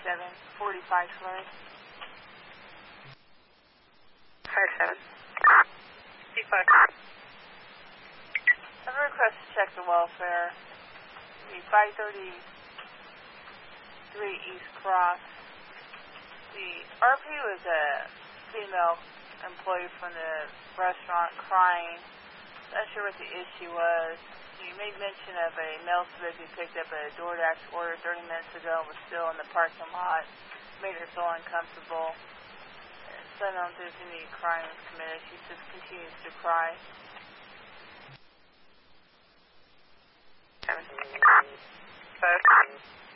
45 flurry. 57. C5. I have a request to check the welfare. The 533 East Cross. The RP was a female employee from the restaurant crying. Not sure what the issue was. You made mention of a male civic who picked up a DoorDash order 30 minutes ago and was still in the parking lot. Made her feel uncomfortable. So I don't know if there's any crime committed. She just continues to cry. 7. 5.